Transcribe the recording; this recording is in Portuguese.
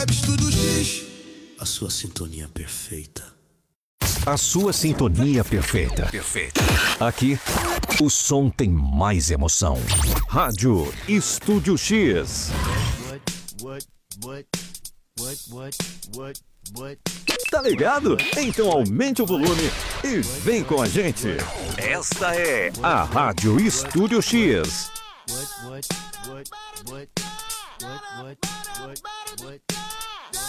Estúdio X, a sua sintonia perfeita. A sua sintonia perfeita. Aqui, o som tem mais emoção. Rádio Estúdio X. Tá ligado? Então aumente o volume e vem com a gente. Esta é a Rádio Estúdio X.